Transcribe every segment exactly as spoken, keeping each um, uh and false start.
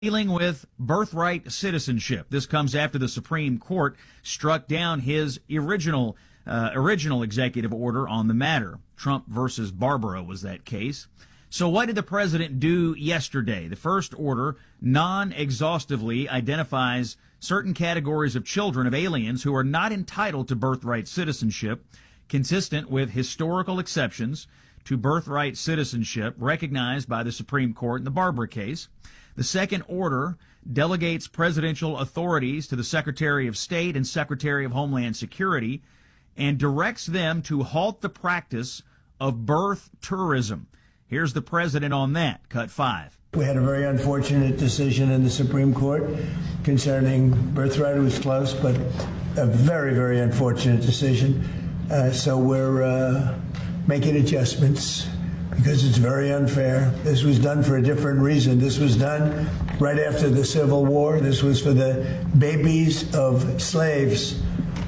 dealing with birthright citizenship. This comes after the Supreme Court struck down his original uh, original executive order on the matter. Trump versus Barbara was that case. So what did the president do yesterday? The first order non-exhaustively identifies certain categories of children of aliens who are not entitled to birthright citizenship, consistent with historical exceptions to birthright citizenship recognized by the Supreme Court in the Barbara case. The second order delegates presidential authorities to the Secretary of State and Secretary of Homeland Security and directs them to halt the practice of birth tourism. Here's the president on that, cut five. We had a very unfortunate decision in the Supreme Court concerning birthright. It was close, but a very, very unfortunate decision. Uh, so we're uh, making adjustments because it's very unfair. This was done for a different reason. This was done right after the Civil War. This was for the babies of slaves.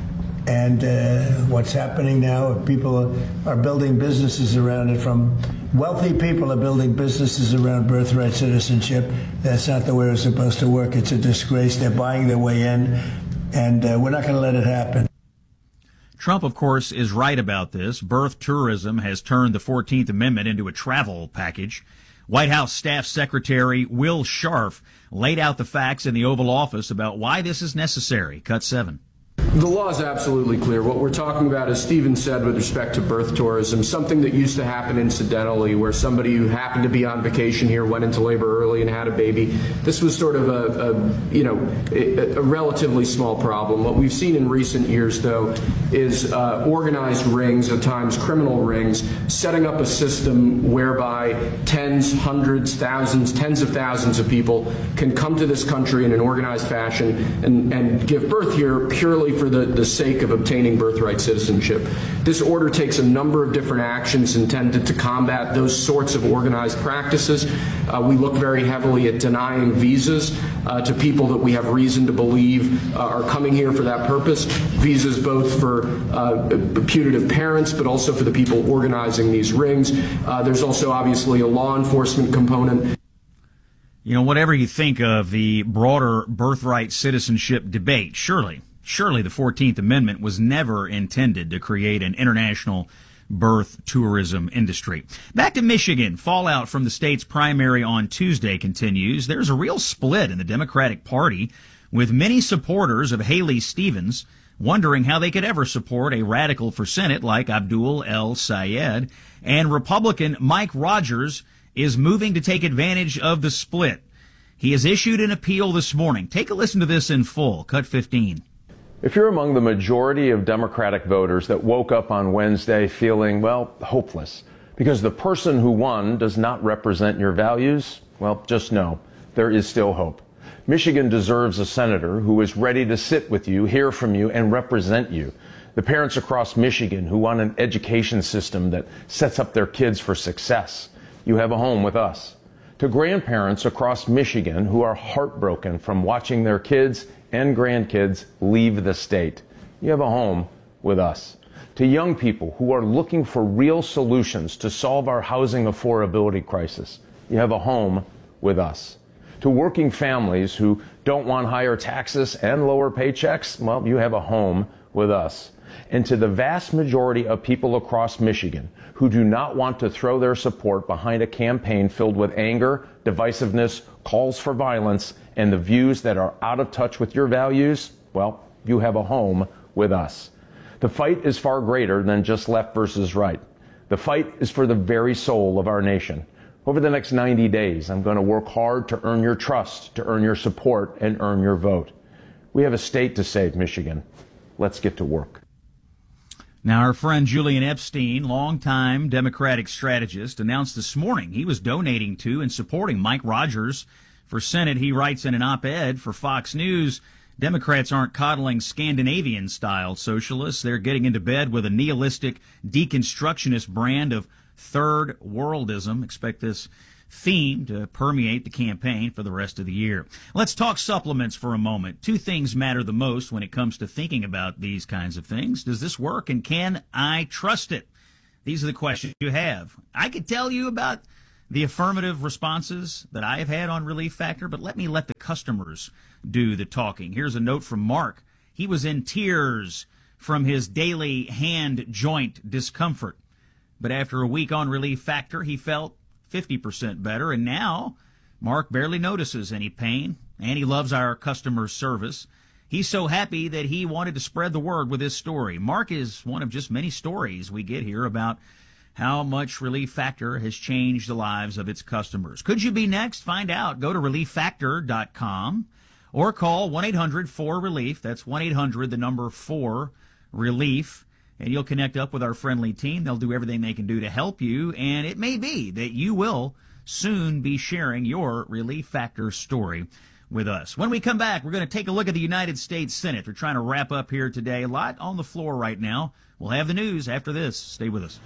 And uh, what's happening now, people are building businesses around it. From wealthy people are building businesses around birthright citizenship. That's not the way it's supposed to work. It's a disgrace. They're buying their way in, and uh, we're not going to let it happen. Trump, of course, is right about this. Birth tourism has turned the fourteenth Amendment into a travel package. White House Staff Secretary Will Scharf laid out the facts in the Oval Office about why this is necessary. Cut seven. The law is absolutely clear. What we're talking about, as Stephen said, with respect to birth tourism, something that used to happen incidentally, where somebody who happened to be on vacation here went into labor early and had a baby. This was sort of a, a you know, a, a relatively small problem. What we've seen in recent years, though, is uh, organized rings, at times criminal rings, setting up a system whereby tens, hundreds, thousands, tens of thousands of people can come to this country in an organized fashion and, and give birth here purely for the, the sake of obtaining birthright citizenship. This order takes a number of different actions intended to combat those sorts of organized practices. Uh, we look very heavily at denying visas uh, to people that we have reason to believe uh, are coming here for that purpose. Visas both for uh, putative parents, but also for the people organizing these rings. Uh, there's also obviously a law enforcement component. You know, whatever you think of the broader birthright citizenship debate, surely Surely the fourteenth Amendment was never intended to create an international birth tourism industry. Back to Michigan. Fallout from the state's primary on Tuesday continues. There's a real split in the Democratic Party, with many supporters of Haley Stevens wondering how they could ever support a radical for Senate like Abdul El Sayed. And Republican Mike Rogers is moving to take advantage of the split. He has issued an appeal this morning. Take a listen to this in full. Cut fifteen. If you're among the majority of Democratic voters that woke up on Wednesday feeling, well, hopeless, because the person who won does not represent your values, well, just know there is still hope. Michigan deserves a senator who is ready to sit with you, hear from you, and represent you. The parents across Michigan who want an education system that sets up their kids for success. You have a home with us. To grandparents across Michigan who are heartbroken from watching their kids and grandkids leave the state. You have a home with us. To young people who are looking for real solutions to solve our housing affordability crisis, you have a home with us. To working families who don't want higher taxes and lower paychecks, well, you have a home with us. And to the vast majority of people across Michigan who do not want to throw their support behind a campaign filled with anger, divisiveness, calls for violence, and the views that are out of touch with your values, well, you have a home with us. The fight is far greater than just left versus right. The fight is for the very soul of our nation. Over the next ninety days, I'm going to work hard to earn your trust, to earn your support, and earn your vote. We have a state to save, Michigan. Let's get to work. Now, our friend Julian Epstein, longtime Democratic strategist, announced this morning he was donating to and supporting Mike Rogers for Senate. He writes in an op-ed for Fox News, Democrats aren't coddling Scandinavian-style socialists. They're getting into bed with a nihilistic, deconstructionist brand of third worldism. Expect this theme to permeate the campaign for the rest of the year. Let's talk supplements for a moment. Two things matter the most when it comes to thinking about these kinds of things. Does this work, and can I trust it? These are the questions you have. I could tell you about the affirmative responses that I have had on Relief Factor, but let me let the customers do the talking. Here's a note from Mark. He was in tears from his daily hand joint discomfort. But after a week on Relief Factor, he felt fifty percent better, and now Mark barely notices any pain, and he loves our customer service. He's so happy that he wanted to spread the word with his story. Mark is one of just many stories we get here about how much Relief Factor has changed the lives of its customers. Could you be next? Find out. Go to relief factor dot com or call one eight hundred four relief. That's one eight hundred, the number four, relief. And you'll connect up with our friendly team. They'll do everything they can do to help you. And it may be that you will soon be sharing your Relief Factor story with us. When we come back, we're going to take a look at the United States Senate. They're trying to wrap up here today. A lot on the floor right now. We'll have the news after this. Stay with us.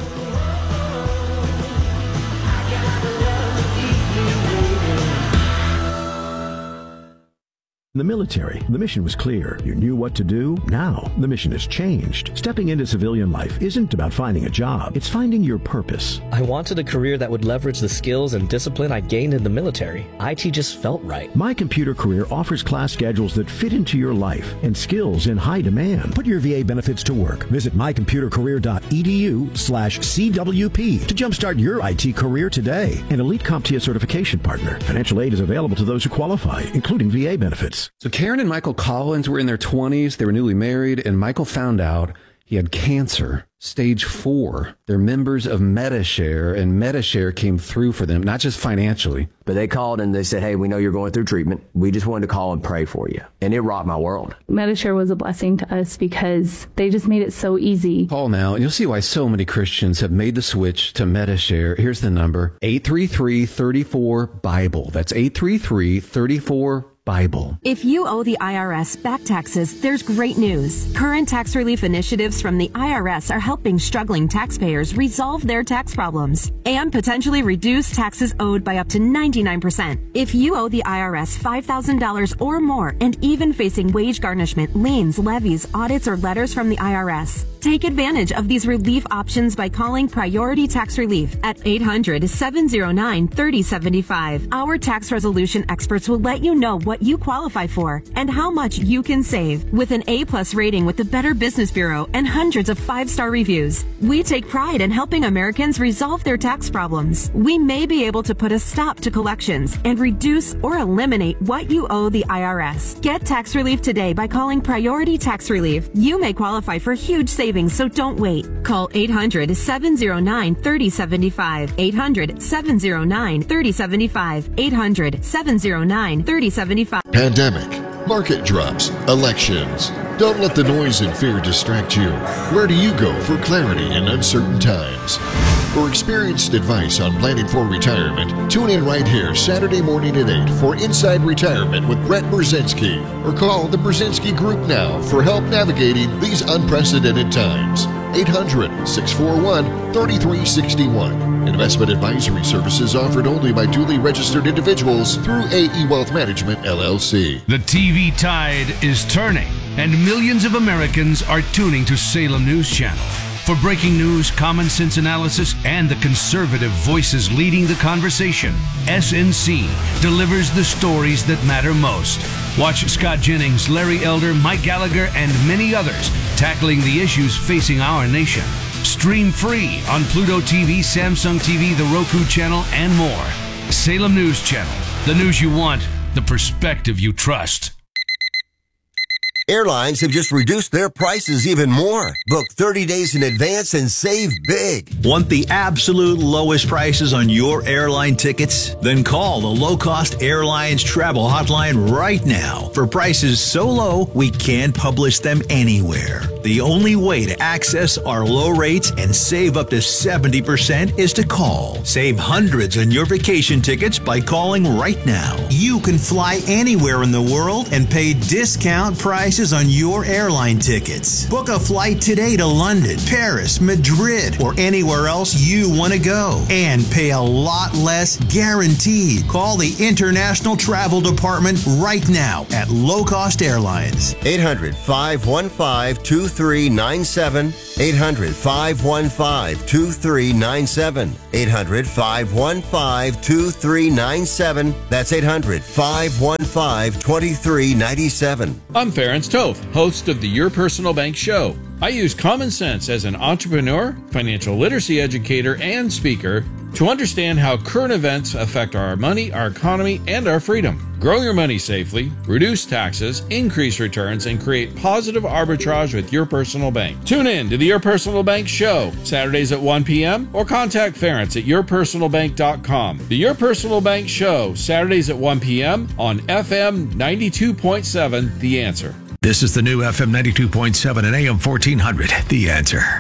In the military, the mission was clear. You knew what to do. Now, the mission has changed. Stepping into civilian life isn't about finding a job. It's finding your purpose. I wanted a career that would leverage the skills and discipline I gained in the military. I T just felt right. My Computer Career offers class schedules that fit into your life and skills in high demand. Put your V A benefits to work. Visit my computer career dot e d u slash c w p to jumpstart your I T career today. An Elite CompTIA certification partner. Financial aid is available to those who qualify, including V A benefits. So Karen and Michael Collins were in their twenties. They were newly married, and Michael found out he had cancer, stage four. They're members of Medi-Share, and Medi-Share came through for them, not just financially. But they called and they said, hey, we know you're going through treatment. We just wanted to call and pray for you. And it rocked my world. Medi-Share was a blessing to us because they just made it so easy. Call now, and you'll see why so many Christians have made the switch to Medi-Share. Here's the number, eight three three, three four, BIBLE. That's eight three three, three four, Bible. If you owe the I R S back taxes, there's great news. Current tax relief initiatives from the I R S are helping struggling taxpayers resolve their tax problems and potentially reduce taxes owed by up to ninety-nine percent. If you owe the I R S five thousand dollars or more and even facing wage garnishment, liens, levies, audits, or letters from the I R S, take advantage of these relief options by calling Priority Tax Relief at eight hundred, seven oh nine, three oh seven five. Our tax resolution experts will let you know what you qualify for and how much you can save. With an A-plus rating with the Better Business Bureau and hundreds of five-star reviews, we take pride in helping Americans resolve their tax problems. We may be able to put a stop to collections and reduce or eliminate what you owe the I R S. Get tax relief today by calling Priority Tax Relief. You may qualify for huge savings, so don't wait. Call eight hundred, seven oh nine, three oh seven five. eight hundred, seven oh nine, three oh seven five. eight hundred, seven oh nine, three oh seven five. Pandemic, market drops, elections. Don't let the noise and fear distract you. Where do you go for clarity in uncertain times? For experienced advice on planning for retirement, tune in right here Saturday morning at eight for Inside Retirement with Brett Brzezinski, or call the Brzezinski Group now for help navigating these unprecedented times. eight hundred, six four one, three three six one. Investment advisory services offered only by duly registered individuals through A E Wealth Management, L L C. The T V tide is turning, and millions of Americans are tuning to Salem News Channel. For breaking news, common sense analysis, and the conservative voices leading the conversation, S N C delivers the stories that matter most. Watch Scott Jennings, Larry Elder, Mike Gallagher, and many others tackling the issues facing our nation. Stream free on Pluto T V, Samsung T V, the Roku channel, and more. Salem News Channel. The news you want, the perspective you trust. Airlines have just reduced their prices even more. Book thirty days in advance and save big. Want the absolute lowest prices on your airline tickets? Then call the Low Cost Airlines Travel Hotline right now. For prices so low, we can't publish them anywhere. The only way to access our low rates and save up to seventy percent is to call. Save hundreds on your vacation tickets by calling right now. You can fly anywhere in the world and pay discount prices on your airline tickets. Book a flight today to London, Paris, Madrid, or anywhere else you want to go, and pay a lot less guaranteed. Call the International Travel Department right now at Low Cost Airlines. eight hundred, five one five, two three nine seven. eight hundred, five one five, two three nine seven. eight hundred, five one five, two three nine seven. That's eight hundred, five one five, two three nine seven. I'm Ferenc Toth, host of the Your Personal Bank Show. I use common sense as an entrepreneur, financial literacy educator, and speaker to understand how current events affect our money, our economy, and our freedom. Grow your money safely, reduce taxes, increase returns, and create positive arbitrage with Your Personal Bank. Tune in to the Your Personal Bank Show, Saturdays at one p.m. or contact Ferenc at your personal bank dot com. The Your Personal Bank Show, Saturdays at one p.m. on F M ninety-two point seven, The Answer. This is the new F M ninety-two point seven and A M fourteen hundred, The Answer.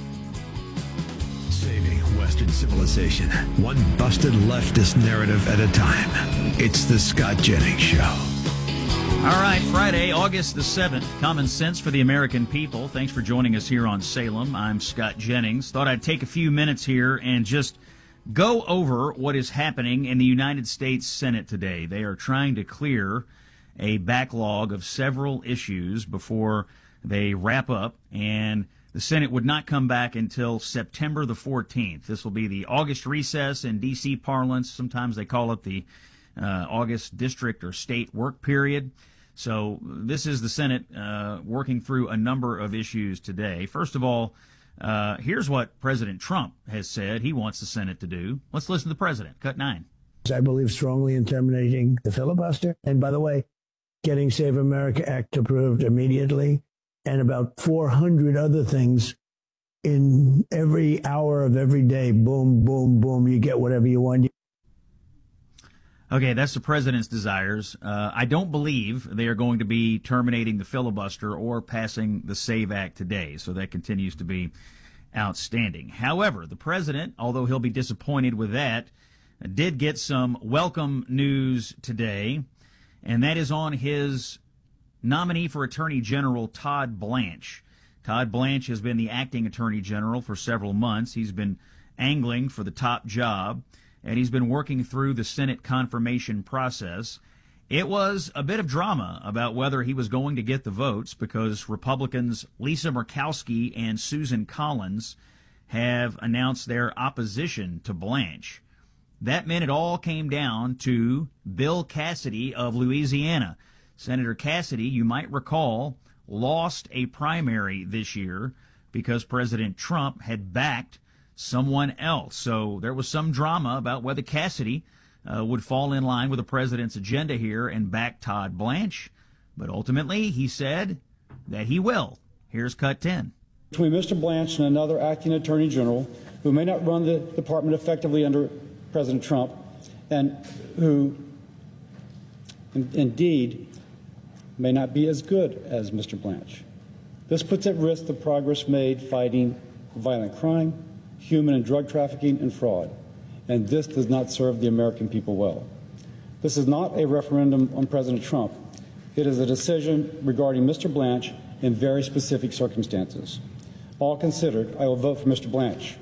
Saving Western civilization, one busted leftist narrative at a time. It's the Scott Jennings Show. All right, Friday, August the seventh, Common Sense for the American People. Thanks for joining us here on Salem. I'm Scott Jennings. Thought I'd take a few minutes here and just go over what is happening in the United States Senate today. They are trying to clear a backlog of several issues before they wrap up, and the Senate would not come back until September the fourteenth. This will be the August recess in D C parlance. Sometimes they call it the uh, August district or state work period. So this is the Senate uh, working through a number of issues today. First of all, uh, here's what President Trump has said he wants the Senate to do. Let's listen to the president. Cut nine. I believe strongly in terminating the filibuster. And by the way, getting Save America Act approved immediately, and about four hundred other things in every hour of every day. Boom, boom, boom. You get whatever you want. Okay, that's the president's desires. Uh, I don't believe they are going to be terminating the filibuster or passing the SAVE Act today, so that continues to be outstanding. However, the president, although he'll be disappointed with that, did get some welcome news today, and that is on his nominee for Attorney General, Todd Blanche. Todd Blanche has been the acting Attorney General for several months. He's been angling for the top job, and he's been working through the Senate confirmation process. It was a bit of drama about whether he was going to get the votes because Republicans Lisa Murkowski and Susan Collins have announced their opposition to Blanche. That meant it all came down to Bill Cassidy of Louisiana. Senator Cassidy, you might recall, lost a primary this year because President Trump had backed someone else. So there was some drama about whether Cassidy uh, would fall in line with the president's agenda here and back Todd Blanche. But ultimately, he said that he will. Here's cut ten. Between Mister Blanche and another acting attorney general who may not run the department effectively under President Trump and who in, indeed may not be as good as Mister Blanche. This puts at risk the progress made fighting violent crime, human and drug trafficking, and fraud. And this does not serve the American people well. This is not a referendum on President Trump. It is a decision regarding Mister Blanche in very specific circumstances. All considered, I will vote for Mister Blanche.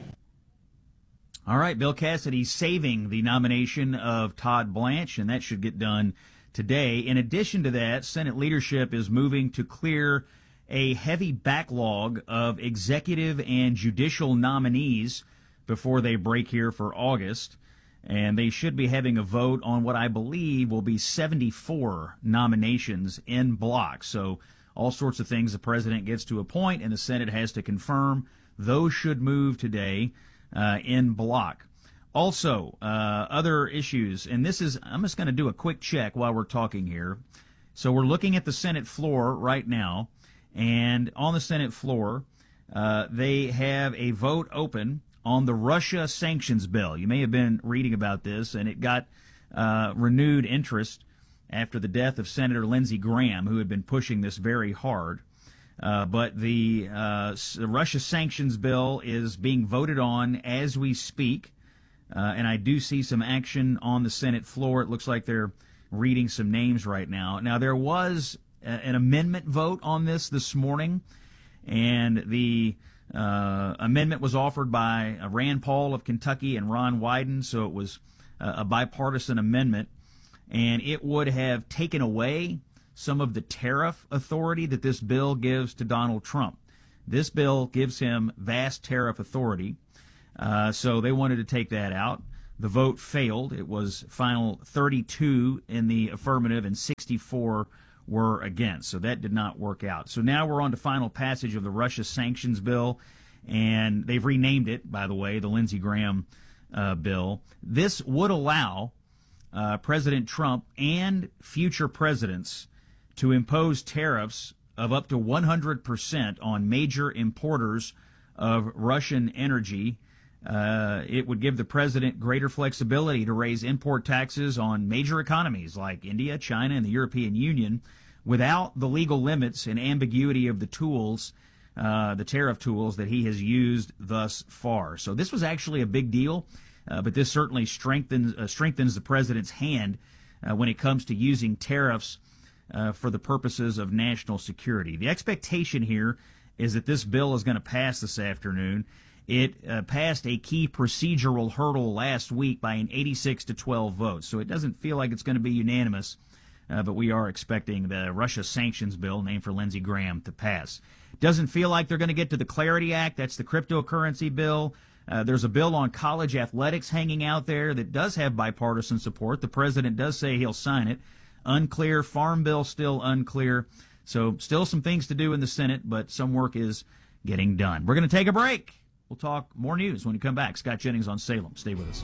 All right, Bill Cassidy saving the nomination of Todd Blanche, and that should get done today. In addition to that, Senate leadership is moving to clear a heavy backlog of executive and judicial nominees before they break here for August. And they should be having a vote on what I believe will be seventy-four nominations in block. So all sorts of things the president gets to appoint and the Senate has to confirm. Those should move today uh, in block. Also, uh, other issues, and this is, I'm just going to do a quick check while we're talking here. So we're looking at the Senate floor right now, and on the Senate floor, uh, they have a vote open on the Russia sanctions bill. You may have been reading about this, and it got uh, renewed interest after the death of Senator Lindsey Graham, who had been pushing this very hard. Uh, but the, uh, the Russia sanctions bill is being voted on as we speak. Uh, and I do see some action on the Senate floor. It looks like they're reading some names right now. Now, there was a, an amendment vote on this this morning, and the uh, amendment was offered by Rand Paul of Kentucky and Ron Wyden, so it was a, a bipartisan amendment, and it would have taken away some of the tariff authority that this bill gives to Donald Trump. This bill gives him vast tariff authority, uh, so they wanted to take that out. The vote failed. It was final thirty-two in the affirmative and sixty-four were against, so that did not work out. So now we're on to final passage of the Russia sanctions bill, and they've renamed it, by the way, the Lindsey Graham uh, bill. This would allow uh, President Trump and future presidents to impose tariffs of up to one hundred percent on major importers of Russian energy. Uh, it would give the president greater flexibility to raise import taxes on major economies like India, China, and the European Union without the legal limits and ambiguity of the tools, uh, the tariff tools that he has used thus far. So this was actually a big deal, uh, but this certainly strengthens, uh, strengthens the president's hand uh, when it comes to using tariffs uh, for the purposes of national security. The expectation here is that this bill is going to pass this afternoon. It uh, passed a key procedural hurdle last week by an eighty-six to twelve vote, so it doesn't feel like it's going to be unanimous, uh, but we are expecting the Russia sanctions bill, named for Lindsey Graham, to pass. Doesn't feel like they're going to get to the Clarity Act. That's the cryptocurrency bill. Uh, there's a bill on college athletics hanging out there that does have bipartisan support. The president does say he'll sign it. Unclear. Farm bill still unclear. So still some things to do in the Senate, but some work is getting done. We're going to take a break. We'll talk more news when we come back. Scott Jennings on Salem. Stay with us.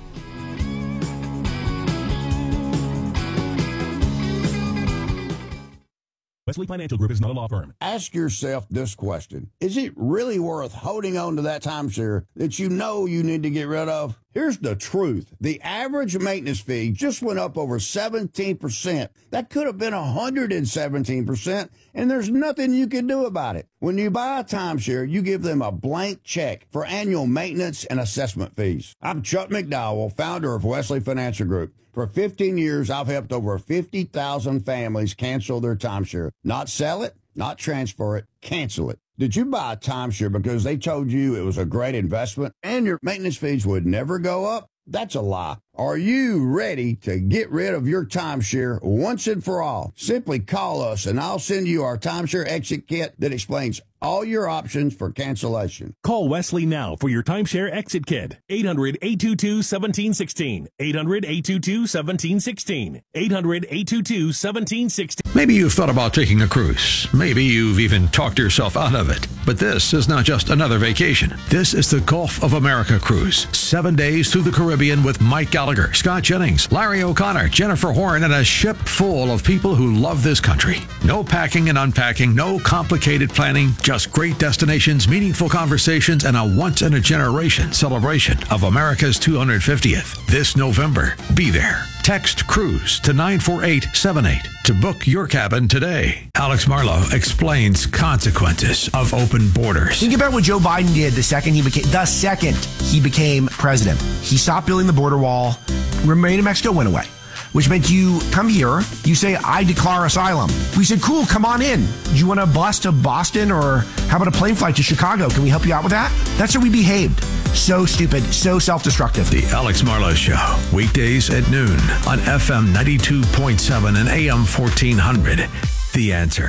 Wesley Financial Group is not a law firm. Ask yourself this question. Is it really worth holding on to that timeshare that you know you need to get rid of? Here's the truth. The average maintenance fee just went up over seventeen percent. That could have been one hundred seventeen percent, and there's nothing you can do about it. When you buy a timeshare, you give them a blank check for annual maintenance and assessment fees. I'm Chuck McDowell, founder of Wesley Financial Group. For fifteen years, I've helped over fifty thousand families cancel their timeshare. Not sell it, not transfer it, cancel it. Did you buy a timeshare because they told you it was a great investment and your maintenance fees would never go up? That's a lie. Are you ready to get rid of your timeshare once and for all? Simply call us and I'll send you our timeshare exit kit that explains all your options for cancellation. Call Wesley now for your timeshare exit kit. eight hundred, eight two two, one seven one six. eight hundred, eight two two, one seven one six. eight hundred, eight two two, one seven one six. Maybe you've thought about taking a cruise. Maybe you've even talked yourself out of it. But this is not just another vacation. This is the Gulf of America cruise. Seven days through the Caribbean with Mike Gallagher, Scott Jennings, Larry O'Connor, Jennifer Horn, and a ship full of people who love this country. No packing and unpacking, no complicated planning, just great destinations, meaningful conversations, and a once-in-a-generation celebration of America's two hundred fiftieth. This November, be there. Text CRUISE to nine four eight seven eight to book your cabin today. Alex Marlowe explains consequences of open borders. Think about what Joe Biden did the second he became the second he became president. He stopped building the border wall. Remain in Mexico went away, which meant you come here, you say, I declare asylum. We said, cool, come on in. Do you want a bus to Boston, or how about a plane flight to Chicago? Can we help you out with that? That's how we behaved. So stupid, so self-destructive. The Alex Marlowe Show, weekdays at noon on F M ninety-two point seven and A M fourteen hundred. The Answer.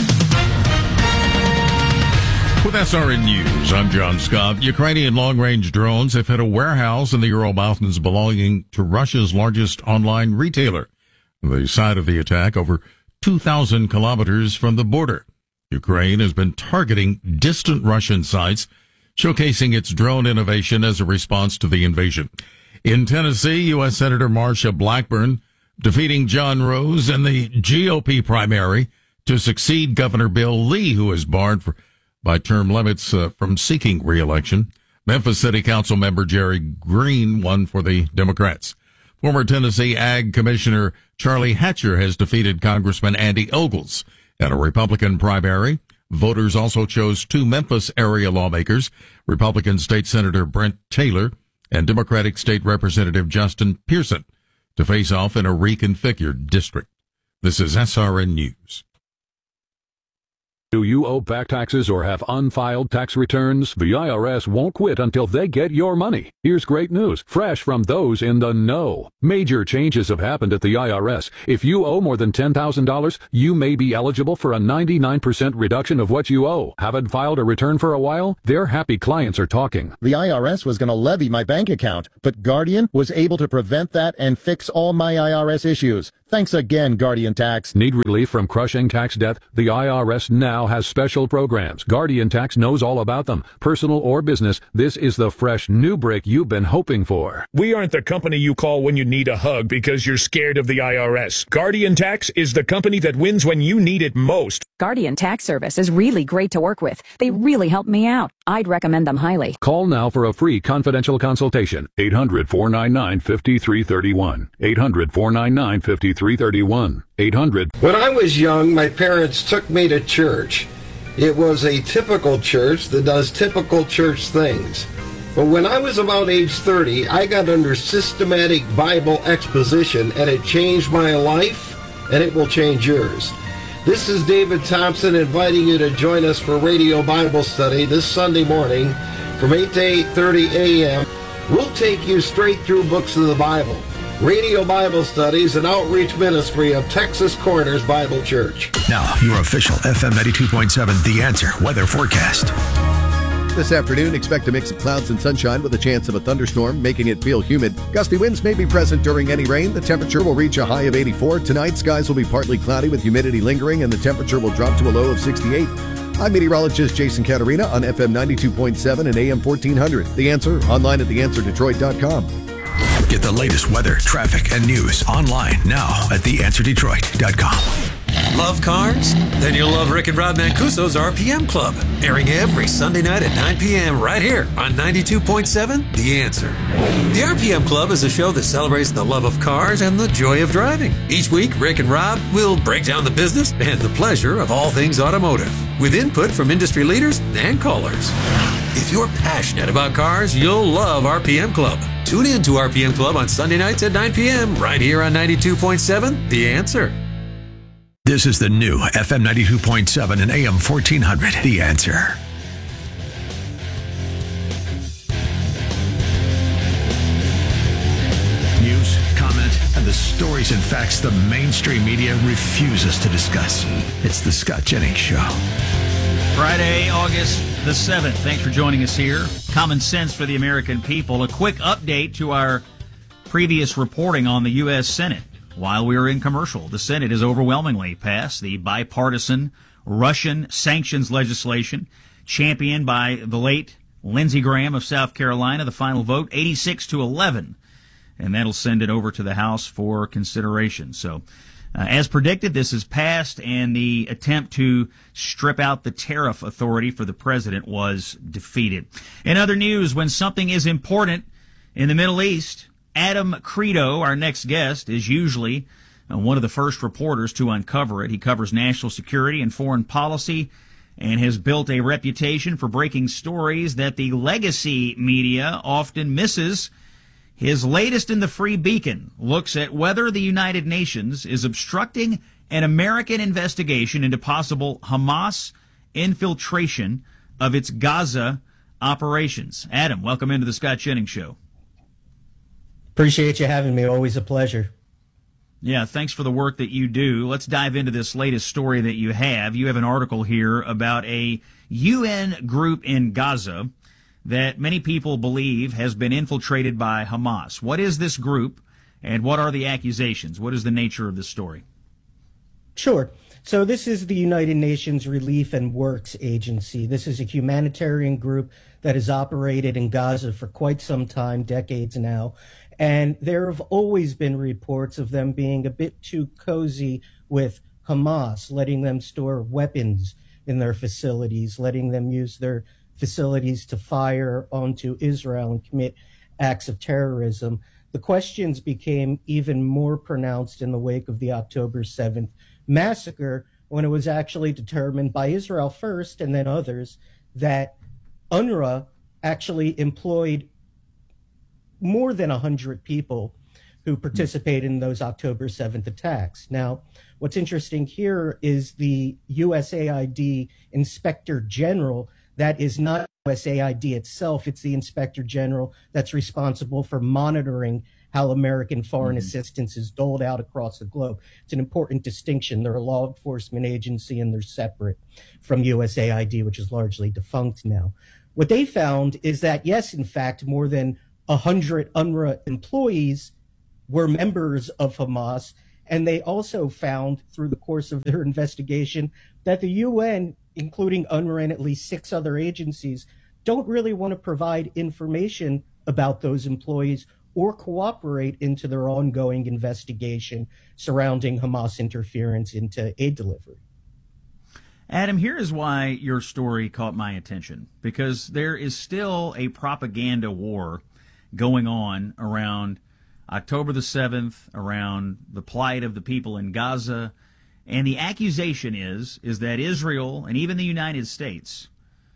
With S R N News, I'm John Scott. Ukrainian long-range drones have hit a warehouse in the Ural Mountains belonging to Russia's largest online retailer. The site of the attack over two thousand kilometers from the border. Ukraine has been targeting distant Russian sites, showcasing its drone innovation as a response to the invasion. In Tennessee, U S Senator Marsha Blackburn defeating John Rose in the G O P primary to succeed Governor Bill Lee, who is barred for by term limits uh, from seeking re-election. Memphis City Council member Jerry Green won for the Democrats. Former Tennessee Ag Commissioner Charlie Hatcher has defeated Congressman Andy Ogles at a Republican primary. Voters also chose two Memphis area lawmakers, Republican State Senator Brent Taylor and Democratic State Representative Justin Pearson, to face off in a reconfigured district. This is S R N News. Do you owe back taxes or have unfiled tax returns? The I R S won't quit until they get your money. Here's great news, fresh from those in the know. Major changes have happened at the I R S. If you owe more than ten thousand dollars, you may be eligible for a ninety-nine percent reduction of what you owe. Haven't filed a return for a while? Their happy clients are talking. The I R S was going to levy my bank account, but Guardian was able to prevent that and fix all my I R S issues. Thanks again, Guardian Tax. Need relief from crushing tax debt? The I R S now has special programs. Guardian Tax knows all about them. Personal or business, this is the fresh new break you've been hoping for. We aren't the company you call when you need a hug because you're scared of the I R S. Guardian Tax is the company that wins when you need it most. Guardian Tax Service is really great to work with. They really helped me out. I'd recommend them highly. Call now for a free confidential consultation. eight hundred, four nine nine, five three three one. eight hundred, four nine nine, five three three one. eight hundred. When I was young, my parents took me to church. It was a typical church that does typical church things. But when I was about age thirty, I got under systematic Bible exposition, and it changed my life, and it will change yours. This is David Thompson inviting you to join us for Radio Bible Study this Sunday morning from eight to eight thirty a.m. We'll take you straight through books of the Bible. Radio Bible Studies, an outreach ministry of Texas Corners Bible Church. Now, your official F M ninety-two point seven The Answer weather forecast. This afternoon, expect a mix of clouds and sunshine with a chance of a thunderstorm, making it feel humid. Gusty winds may be present during any rain. The temperature will reach a high of eighty-four. Tonight, skies will be partly cloudy with humidity lingering, and the temperature will drop to a low of sixty-eight. I'm meteorologist Jason Caterina on F M ninety-two point seven and A M fourteen hundred. The Answer, online at the answer detroit dot com. Get the latest weather, traffic, and news online now at the answer detroit dot com. Love cars? Then you'll love Rick and Rob Mancuso's R P M Club, airing every Sunday night at nine p.m. right here on ninety-two point seven The Answer. The R P M Club is a show that celebrates the love of cars and the joy of driving. Each week, Rick and Rob will break down the business and the pleasure of all things automotive, with input from industry leaders and callers. If you're passionate about cars, you'll love R P M Club. Tune in to R P M Club on Sunday nights at nine p.m. right here on ninety-two point seven The Answer. This is the new F M ninety-two point seven and A M fourteen hundred, The Answer. News, comment, and the stories and facts the mainstream media refuses to discuss. It's the Scott Jennings Show. Friday, August the seventh. Thanks for joining us here. Common sense for the American people. A quick update to our previous reporting on the U S. Senate. While we were in commercial, the Senate has overwhelmingly passed the bipartisan Russian sanctions legislation championed by the late Lindsey Graham of South Carolina. The final vote, eighty-six to eleven. And that'll send it over to the House for consideration. So, uh, as predicted, this is passed, and the attempt to strip out the tariff authority for the president was defeated. In other news, when something is important in the Middle East, Adam Credo, our next guest, is usually uh, one of the first reporters to uncover it. He covers national security and foreign policy and has built a reputation for breaking stories that the legacy media often misses. His latest in the Free Beacon looks at whether the United Nations is obstructing an American investigation into possible Hamas infiltration of its Gaza operations. Adam, welcome into the Scott Jennings Show. Appreciate you having me. Always a pleasure. Yeah, thanks for the work that you do. Let's dive into this latest story that you have. You have an article here about a U N group in Gaza that many people believe has been infiltrated by Hamas. What is this group, and what are the accusations? What is the nature of this story? Sure. So this is the United Nations Relief and Works Agency. This is a humanitarian group that has operated in Gaza for quite some time, decades now. And there have always been reports of them being a bit too cozy with Hamas, letting them store weapons in their facilities, letting them use their facilities to fire onto Israel and commit acts of terrorism. The questions became even more pronounced in the wake of the October seventh massacre, when it was actually determined by Israel first and then others that UNRWA actually employed more than one hundred people who participated in those October seventh attacks. Now, what's interesting here is the U S A I D Inspector General. That is not U S A I D itself. It's the Inspector General that's responsible for monitoring how American foreign mm-hmm. assistance is doled out across the globe. It's an important distinction. They're a law enforcement agency and they're separate from U S A I D, which is largely defunct now. What they found is that, yes, in fact, more than one hundred UNRWA employees were members of Hamas. And they also found through the course of their investigation that the U N, including UNRWA and at least six other agencies, don't really want to provide information about those employees or cooperate into their ongoing investigation surrounding Hamas interference into aid delivery. Adam, here is why your story caught my attention, because there is still a propaganda war going on around October the seventh, around the plight of the people in Gaza. And the accusation is, is that Israel and even the United States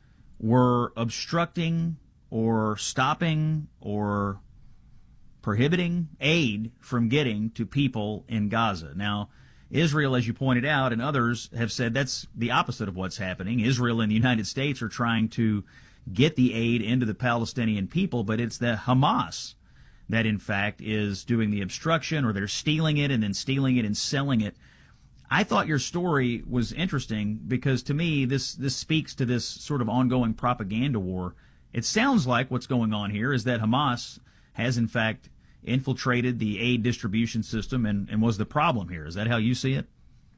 were obstructing or stopping or prohibiting aid from getting to people in Gaza. Now, Israel, as you pointed out, and others have said that's the opposite of what's happening. Israel and the United States are trying to get the aid into the Palestinian people, but it's the Hamas that, in fact, is doing the obstruction, or they're stealing it and then stealing it and selling it. I thought your story was interesting because, to me, this, this speaks to this sort of ongoing propaganda war. It sounds like what's going on here is that Hamas has, in fact, infiltrated the aid distribution system and, and was the problem here. Is that how you see it?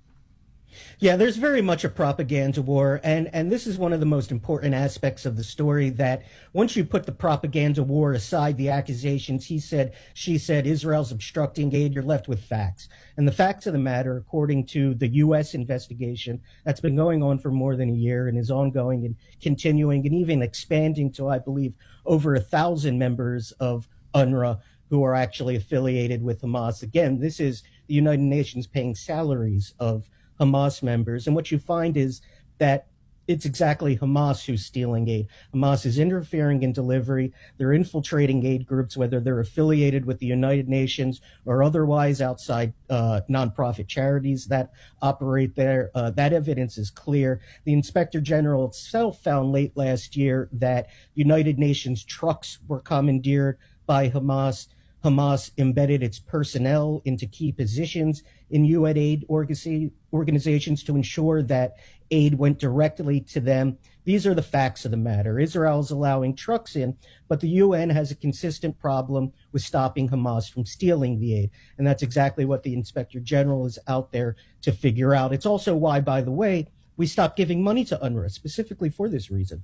Yeah, there's very much a propaganda war, and, and this is one of the most important aspects of the story, that once you put the propaganda war aside, the accusations, he said, she said, Israel's obstructing aid, you're left with facts. And the facts of the matter, according to the U S investigation that's been going on for more than a year and is ongoing and continuing and even expanding to, I believe, over a thousand members of UNRWA who are actually affiliated with Hamas. Again, this is the United Nations paying salaries of Hamas members. And what you find is that it's exactly Hamas who's stealing aid. Hamas is interfering in delivery. They're infiltrating aid groups, whether they're affiliated with the United Nations or otherwise outside uh, nonprofit charities that operate there. Uh, that evidence is clear. The Inspector General itself found late last year that United Nations trucks were commandeered by Hamas. Hamas embedded its personnel into key positions in U N aid organizations to ensure that aid went directly to them. These are the facts of the matter. Israel is allowing trucks in, but the U N has a consistent problem with stopping Hamas from stealing the aid. And that's exactly what the Inspector General is out there to figure out. It's also why, by the way, we stopped giving money to UNRWA, specifically for this reason.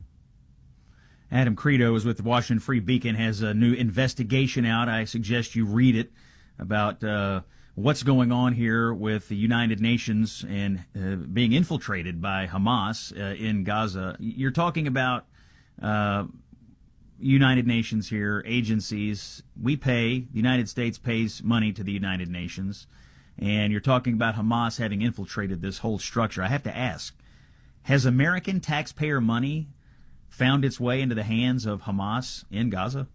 Adam Credo is with the Washington Free Beacon, has a new investigation out. I suggest you read it about uh, what's going on here with the United Nations and uh, being infiltrated by Hamas uh, in Gaza. You're talking about uh, United Nations here, agencies. We pay, the United States pays money to the United Nations, and you're talking about Hamas having infiltrated this whole structure. I have to ask, has American taxpayer money found its way into the hands of Hamas in Gaza?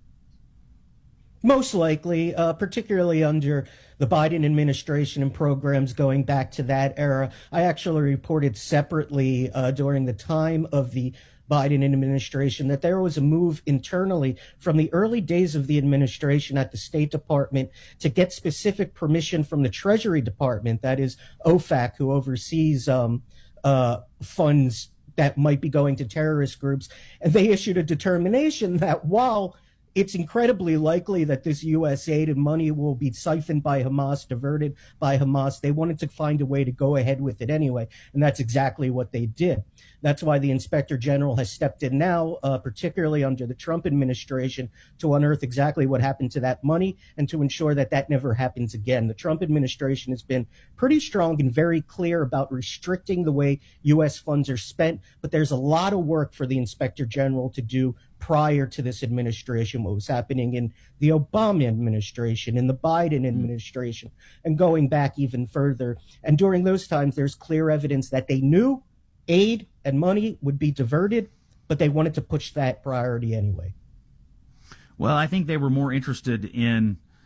Most likely, uh, particularly under the Biden administration and programs going back to that era. I actually reported separately uh, during the time of the Biden administration that there was a move internally from the early days of the administration at the State Department to get specific permission from the Treasury Department, that is O FAC, who oversees um, uh, funds that might be going to terrorist groups. And they issued a determination that while it's incredibly likely that this U S aid and money will be siphoned by Hamas, diverted by Hamas, they wanted to find a way to go ahead with it anyway. And that's exactly what they did. That's why the Inspector General has stepped in now, uh, particularly under the Trump administration, to unearth exactly what happened to that money and to ensure that that never happens again. The Trump administration has been pretty strong and very clear about restricting the way U S funds are spent, but there's a lot of work for the Inspector General to do prior to this administration, what was happening in the Obama administration, in the Biden administration, and going back even further. And during those times, there's clear evidence that they knew aid and money would be diverted, but they wanted to push that priority anyway. Well, I think they were more interested in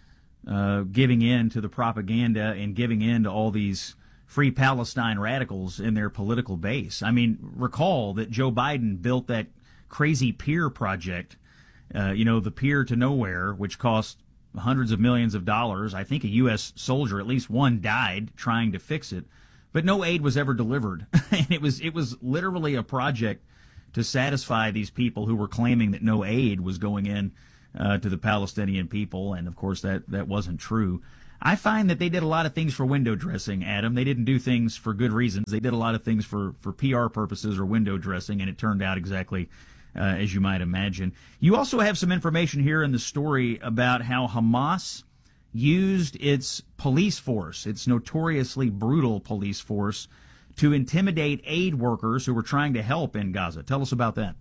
uh, giving in to the propaganda and giving in to all these Free Palestine radicals in their political base. I mean, recall that Joe Biden built that crazy pier project, uh, you know, the pier to nowhere, which cost hundreds of millions of dollars. I think a U S soldier, at least one, died trying to fix it, but no aid was ever delivered. And it was it was literally a project to satisfy these people who were claiming that no aid was going in uh, to the Palestinian people, and of course that that wasn't true. I find that they did a lot of things for window dressing, Adam. They didn't do things for good reasons. They did a lot of things for, for P R purposes or window dressing, and it turned out exactly uh, as you might imagine. You also have some information here in the story about how Hamas used its police force, its notoriously brutal police force, to intimidate aid workers who were trying to help in Gaza. Tell us about that.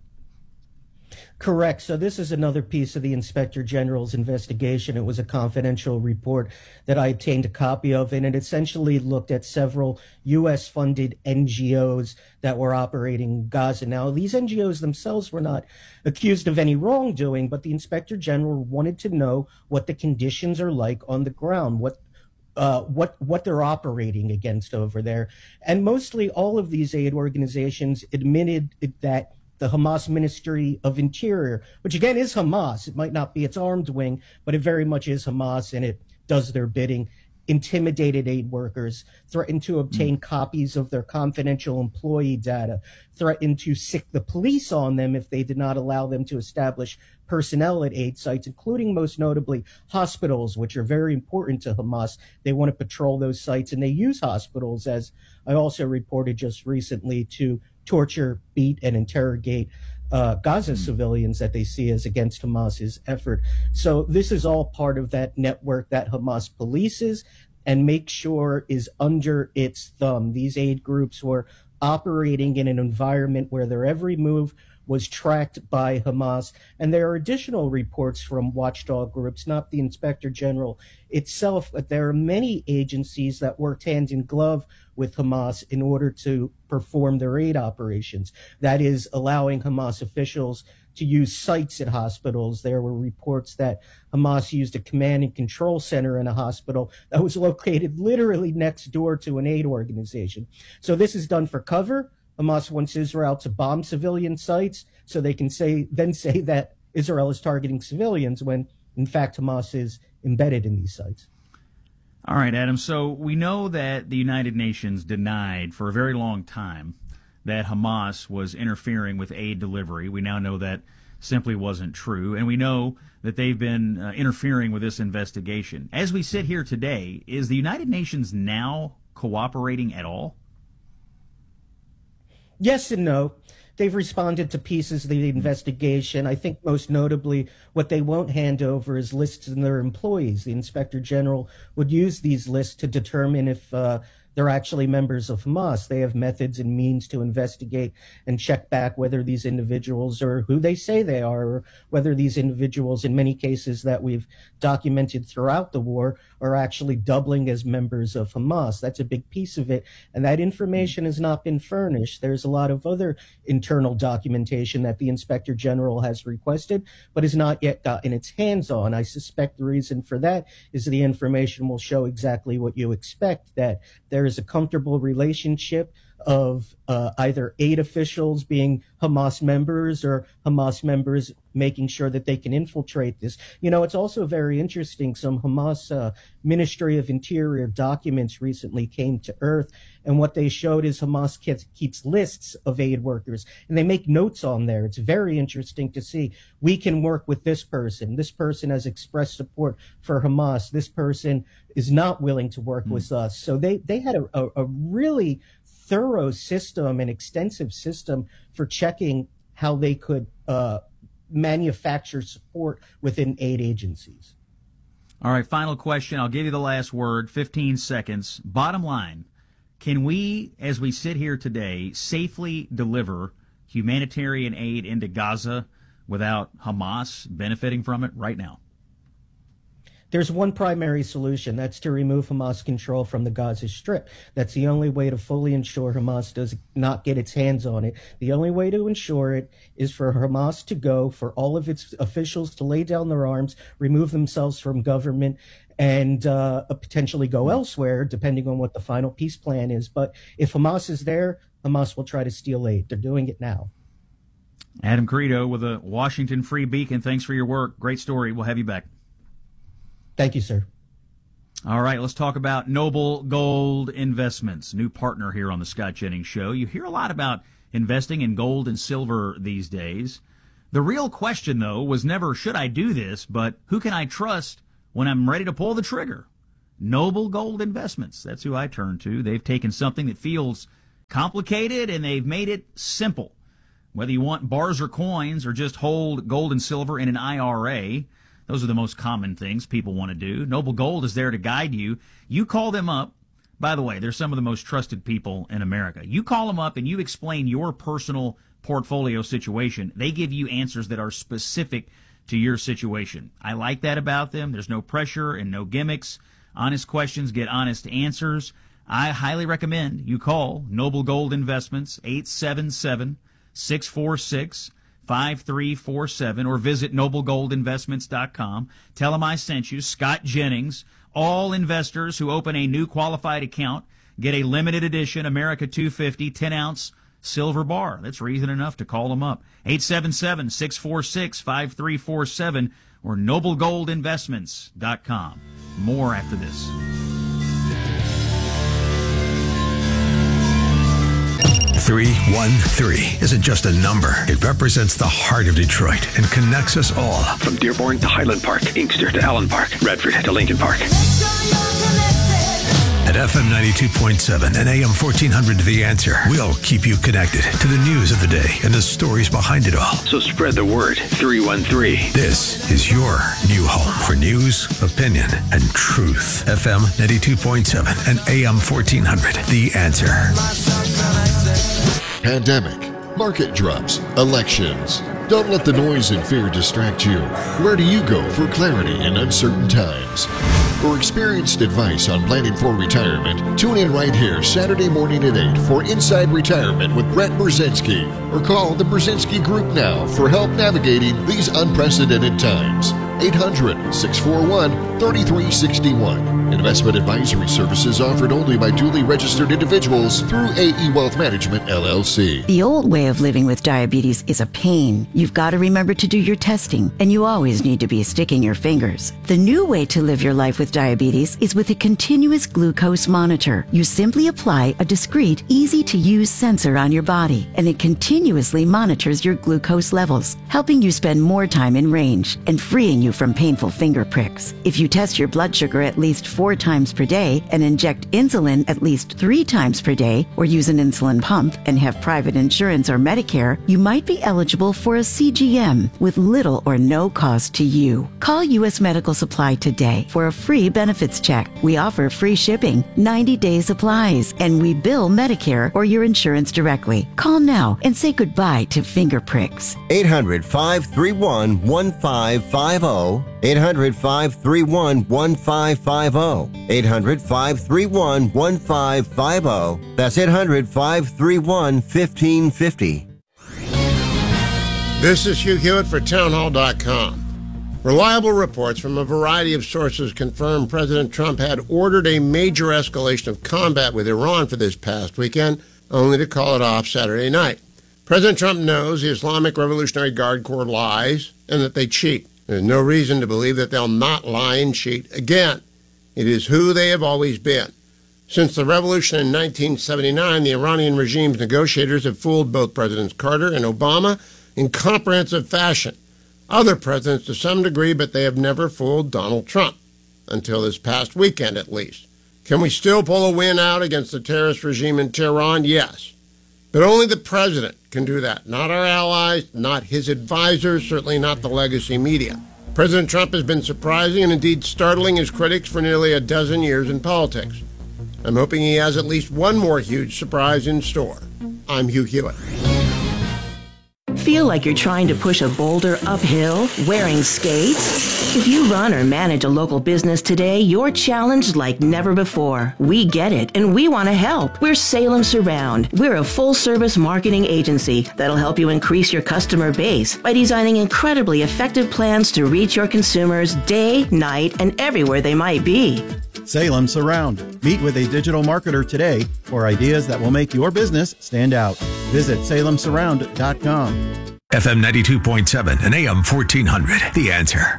Correct. So this is another piece of the Inspector General's investigation. It was a confidential report that I obtained a copy of, and it essentially looked at several U S-funded N G Os that were operating in Gaza. Now, these N G Os themselves were not accused of any wrongdoing, but the Inspector General wanted to know what the conditions are like on the ground, what Uh, what what they're operating against over there. And mostly all of these aid organizations admitted that the Hamas Ministry of Interior, which again is Hamas, it might not be its armed wing, but it very much is Hamas, and it does their bidding, intimidated aid workers, threatened to obtain mm. copies of their confidential employee data, threatened to sic the police on them if they did not allow them to establish personnel at aid sites, including most notably hospitals, which are very important to Hamas. They want to patrol those sites, and they use hospitals, as I also reported just recently, to torture, beat, and interrogate uh, Gaza mm. civilians that they see as against Hamas's effort. So this is all part of that network that Hamas polices and makes sure is under its thumb. These aid groups were operating in an environment where their every move was tracked by Hamas. And there are additional reports from watchdog groups, not the Inspector General itself, but there are many agencies that worked hand in glove with Hamas in order to perform their aid operations. That is, allowing Hamas officials to use sites at hospitals. There were reports that Hamas used a command and control center in a hospital that was located literally next door to an aid organization. So this is done for cover. Hamas wants Israel to bomb civilian sites so they can say then say that Israel is targeting civilians when, in fact, Hamas is embedded in these sites. All right, Adam. So we know that the United Nations denied for a very long time that Hamas was interfering with aid delivery. We now know that simply wasn't true, and we know that they've been uh, interfering with this investigation. As we sit here today, is the United Nations now cooperating at all? Yes and no. They've responded to pieces of the investigation. I think most notably what they won't hand over is lists of their employees. The Inspector General would use these lists to determine if uh, they're actually members of Hamas. They have methods and means to investigate and check back whether these individuals are who they say they are, or whether these individuals, in many cases that we've documented throughout the war, are actually doubling as members of Hamas. That's a big piece of it. And that information has not been furnished. There's a lot of other internal documentation that the Inspector General has requested, but has not yet gotten its hands on. I suspect the reason for that is the information will show exactly what you expect, that there is a comfortable relationship of uh, either aid officials being Hamas members or Hamas members making sure that they can infiltrate this. You know, it's also very interesting. Some Hamas uh, Ministry of Interior documents recently came to earth, and what they showed is Hamas keeps, keeps lists of aid workers, and they make notes on there. It's very interesting to see. We can work with this person. This person has expressed support for Hamas. This person is not willing to work mm-hmm. with us. So they, they had a, a, a really thorough system, an extensive system for checking how they could uh, manufacture support within aid agencies. All right, final question. I'll give you the last word, fifteen seconds. Bottom line, can we, as we sit here today, safely deliver humanitarian aid into Gaza without Hamas benefiting from it right now? There's one primary solution. That's to remove Hamas control from the Gaza Strip. That's the only way to fully ensure Hamas does not get its hands on it. The only way to ensure it is for Hamas to go, for all of its officials to lay down their arms, remove themselves from government, and uh, potentially go elsewhere, depending on what the final peace plan is. But if Hamas is there, Hamas will try to steal aid. They're doing it now. Adam Credo with a Washington Free Beacon. Thanks for your work. Great story. We'll have you back. Thank you, sir. All right, let's talk about Noble Gold Investments, new partner here on the Scott Jennings Show. You hear a lot about investing in gold and silver these days. The real question, though, was never, should I do this, but who can I trust when I'm ready to pull the trigger? Noble Gold Investments. That's who I turn to. They've taken something that feels complicated and they've made it simple. Whether you want bars or coins or just hold gold and silver in an I R A, those are the most common things people want to do. Noble Gold is there to guide you. You call them up. By the way, they're some of the most trusted people in America. You call them up and you explain your personal portfolio situation. They give you answers that are specific to your situation. I like that about them. There's no pressure and no gimmicks. Honest questions get honest answers. I highly recommend you call Noble Gold Investments, eight seven seven, six four six, five three four seven, or visit noble gold investments dot com. Tell them I sent you, Scott Jennings. All investors who open a new qualified account get a limited edition America two fifty ten-ounce silver bar. That's reason enough to call them up. eight seven seven, six four six, five three four seven or noble gold investments dot com. More after this. three one three isn't just a number. It represents the heart of Detroit and connects us all. From Dearborn to Highland Park, Inkster to Allen Park, Redford to Lincoln Park. At F M ninety-two point seven and A M fourteen hundred The Answer, we'll keep you connected to the news of the day and the stories behind it all. So spread the word. three one three. This is your new home for news, opinion, and truth. F M ninety-two point seven and A M fourteen hundred The Answer. Pandemic, market drops, elections. Don't let the noise and fear distract you. Where do you go for clarity in uncertain times? For experienced advice on planning for retirement, tune in right here Saturday morning at eight for Inside Retirement with Brett Brzezinski, or call the Brzezinski Group now for help navigating these unprecedented times. eight hundred, six four one, three three six one. Investment advisory services offered only by duly registered individuals through A E Wealth Management, L L C. The old way of living with diabetes is a pain. You've got to remember to do your testing, and you always need to be sticking your fingers. The new way to live your life with diabetes is with a continuous glucose monitor. You simply apply a discreet, easy-to-use sensor on your body, and it continuously monitors your glucose levels, helping you spend more time in range and freeing you from painful finger pricks. If you test your blood sugar at least four times per day and inject insulin at least three times per day, or use an insulin pump and have private insurance or Medicare, you might be eligible for a C G M with little or no cost to you. Call U S Medical Supply today for a free benefits check. We offer free shipping, ninety day supplies, and we bill Medicare or your insurance directly. Call now and say goodbye to finger pricks. eight hundred, five three one, one five five zero. eight hundred, five three one, one five five zero. eight hundred, five three one, one five five zero. That's eight hundred, five three one, one five five zero. This is Hugh Hewitt for townhall dot com. Reliable reports from a variety of sources confirm President Trump had ordered a major escalation of combat with Iran for this past weekend, only to call it off Saturday night. President Trump knows the Islamic Revolutionary Guard Corps lies and that they cheat. There's no reason to believe that they'll not lie and cheat again. It is who they have always been. Since the revolution in nineteen seventy-nine, the Iranian regime's negotiators have fooled both Presidents Carter and Obama in comprehensive fashion. Other presidents to some degree, but they have never fooled Donald Trump. Until this past weekend, at least. Can we still pull a win out against the terrorist regime in Tehran? Yes. But only the president can do that. Not our allies, not his advisors, certainly not the legacy media. President Trump has been surprising and indeed startling his critics for nearly a dozen years in politics. I'm hoping he has at least one more huge surprise in store. I'm Hugh Hewitt. Feel like you're trying to push a boulder uphill wearing skates? If you run or manage a local business today, you're challenged like never before. We get it, and we want to help. We're Salem Surround. We're a full-service marketing agency that'll help you increase your customer base by designing incredibly effective plans to reach your consumers day, night, and everywhere they might be. Salem Surround. Meet with a digital marketer today for ideas that will make your business stand out. Visit salem surround dot com. F M ninety-two point seven and A M fourteen hundred. The Answer.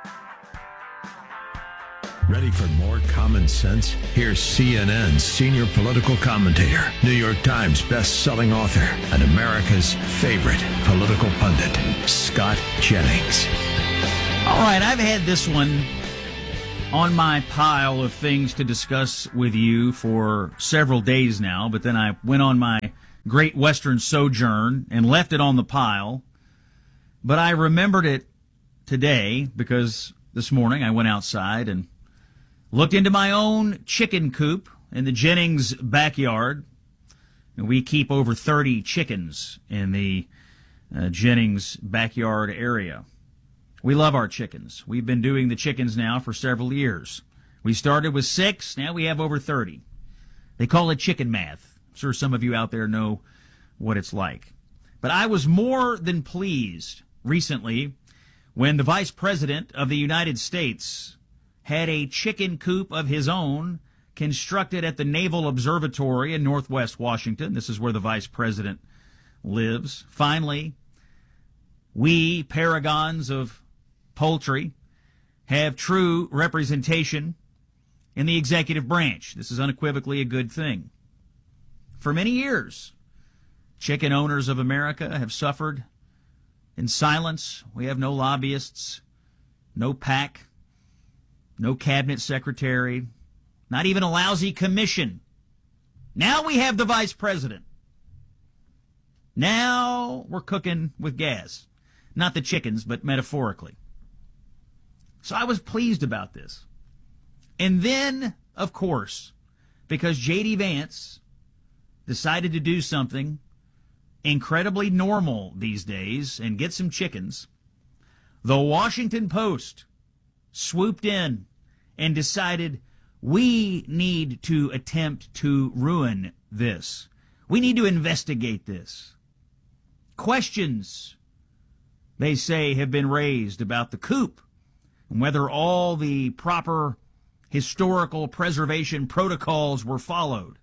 Ready for more common sense? Here's C N N's senior political commentator, New York Times best-selling author, and America's favorite political pundit, Scott Jennings. All right, I've had this one on my pile of things to discuss with you for several days now, but then I went on my Great Western sojourn and left it on the pile. But I remembered it today because this morning I went outside and looked into my own chicken coop in the Jennings backyard. And we keep over thirty chickens in the uh, Jennings backyard area. We love our chickens. We've been doing the chickens now for several years. We started with six, now we have over thirty. They call it chicken math. I'm sure some of you out there know what it's like. But I was more than pleased recently when the Vice President of the United States had a chicken coop of his own constructed at the Naval Observatory in Northwest Washington. This is where the Vice President lives. Finally, we paragons of poultry have true representation in the executive branch. This is unequivocally a good thing. For many years, chicken owners of America have suffered in silence. We have no lobbyists, no PAC, no cabinet secretary, not even a lousy commission. Now we have the vice president. Now we're cooking with gas. Not the chickens, but metaphorically. So I was pleased about this. And then, of course, because J D. Vance decided to do something incredibly normal these days and get some chickens, the Washington Post swooped in and decided we need to attempt to ruin this. We need to investigate this. Questions, they say, have been raised about the coop and whether all the proper historical preservation protocols were followed.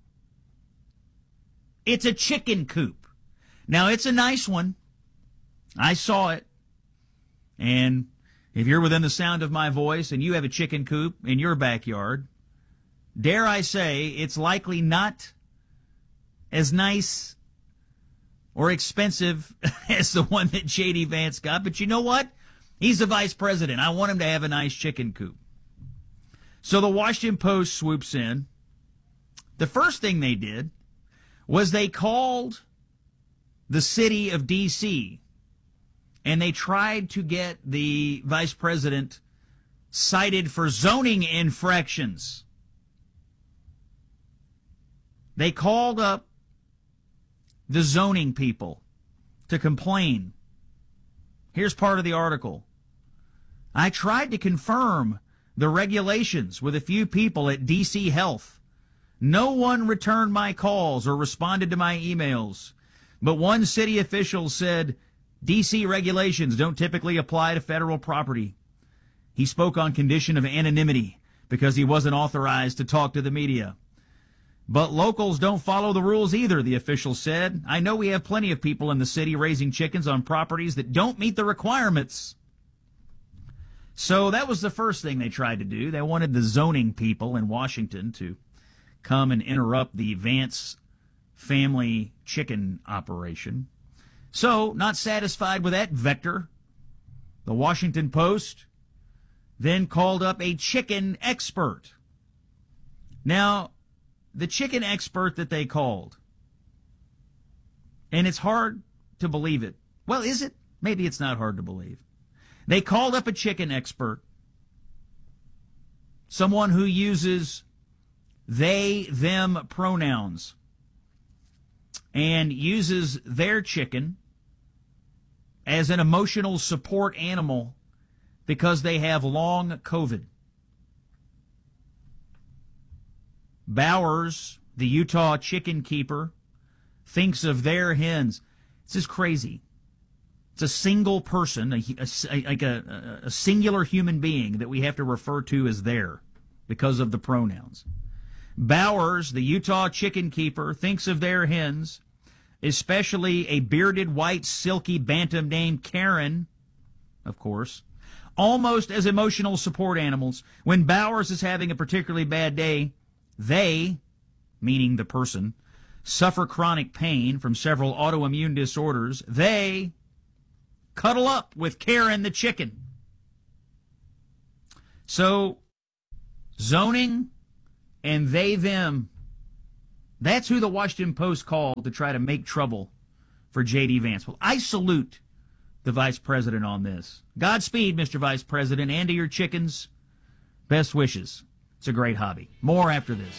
It's a chicken coop. Now, it's a nice one. I saw it. And if you're within the sound of my voice and you have a chicken coop in your backyard, dare I say it's likely not as nice or expensive as the one that J D. Vance got. But you know what? He's the vice president. I want him to have a nice chicken coop. So the Washington Post swoops in. The first thing they did was they called the city of D C and they tried to get the vice president cited for zoning infractions. They called up the zoning people to complain. Here's part of the article. I tried to confirm the regulations with a few people at D C Health. No one returned my calls or responded to my emails. But one city official said D C regulations don't typically apply to federal property. He spoke on condition of anonymity because he wasn't authorized to talk to the media. But locals don't follow the rules either, the official said. I know we have plenty of people in the city raising chickens on properties that don't meet the requirements. So that was the first thing they tried to do. They wanted the zoning people in Washington to come and interrupt the Vance family chicken operation. So, not satisfied with that vector, the Washington Post then called up a chicken expert. Now, the chicken expert that they called, and it's hard to believe it. Well, is it? Maybe it's not hard to believe. They called up a chicken expert, someone who uses they, them pronouns, and uses their chicken as an emotional support animal because they have long COVID. Bowers, the Utah chicken keeper, thinks of their hens. This is crazy. It's a single person, a, a, like a, a singular human being that we have to refer to as their because of the pronouns. Bowers, the Utah chicken keeper, thinks of their hens, especially a bearded, white, silky bantam named Karen, of course, almost as emotional support animals. When Bowers is having a particularly bad day, they, meaning the person, suffer chronic pain from several autoimmune disorders. They cuddle up with Karen the chicken. So, zoning and they, them, that's who the Washington Post called to try to make trouble for J D. Vance. Well, I salute the Vice President on this. Godspeed, Mister Vice President, and to your chickens, best wishes. It's a great hobby. More after this.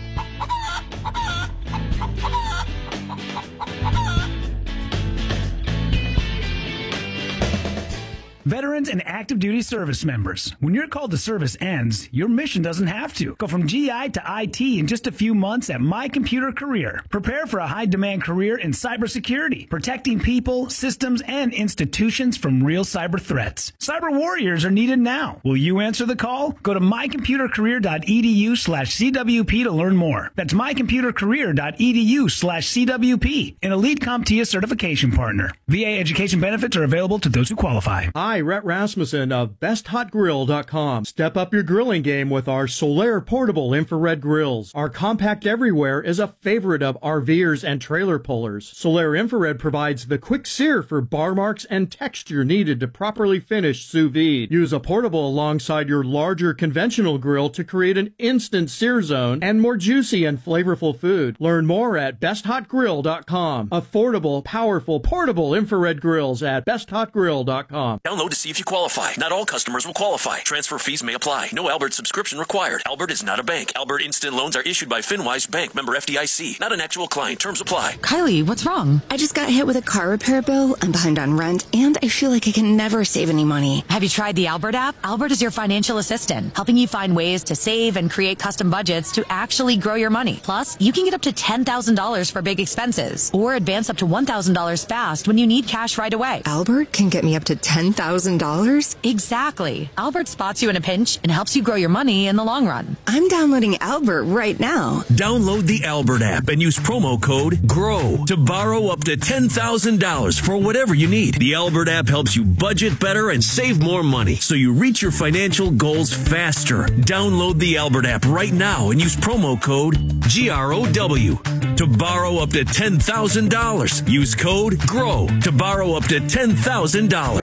Veterans and active duty service members, when your call to service ends, your mission doesn't have to. Go from G I to I T in just a few months at My Computer Career. Prepare for a high-demand career in cybersecurity, protecting people, systems, and institutions from real cyber threats. Cyber warriors are needed now. Will you answer the call? Go to mycomputercareer.edu slash CWP to learn more. That's mycomputercareer.edu slash CWP, an Elite CompTIA certification partner. V A education benefits are available to those who qualify. Hi, Rhett Rasmussen of best hot grill dot com. Step up your grilling game with our Solaire portable infrared grills. Our compact everywhere is a favorite of RVers and trailer pullers. Solaire infrared provides the quick sear for bar marks and texture needed to properly finish sous vide. Use a portable alongside your larger conventional grill to create an instant sear zone and more juicy and flavorful food. Learn more at best hot grill dot com. Affordable, powerful, portable infrared grills at best hot grill dot com. Download to see if you qualify. Not all customers will qualify. Transfer fees may apply. No Albert subscription required. Albert is not a bank. Albert Instant Loans are issued by FinWise Bank, member F D I C. Not an actual client. Terms apply. Kylie, what's wrong? I just got hit with a car repair bill. I'm behind on rent, and I feel like I can never save any money. Have you tried the Albert app? Albert is your financial assistant, helping you find ways to save and create custom budgets to actually grow your money. Plus, you can get up to ten thousand dollars for big expenses, or advance up to one thousand dollars fast when you need cash right away. Albert can get me up to ten thousand dollars? Exactly. Albert spots you in a pinch and helps you grow your money in the long run. I'm downloading Albert right now. Download the Albert app and use promo code GROW to borrow up to ten thousand dollars for whatever you need. The Albert app helps you budget better and save more money so you reach your financial goals faster. Download the Albert app right now and use promo code G R O W to borrow up to ten thousand dollars. Use code GROW to borrow up to ten thousand dollars.